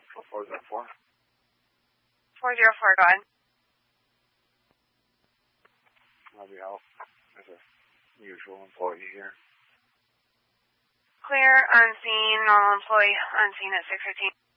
404. 404, go ahead. I'll be out as a usual employee here. Clear, unseen, normal employee, unseen at 6:15.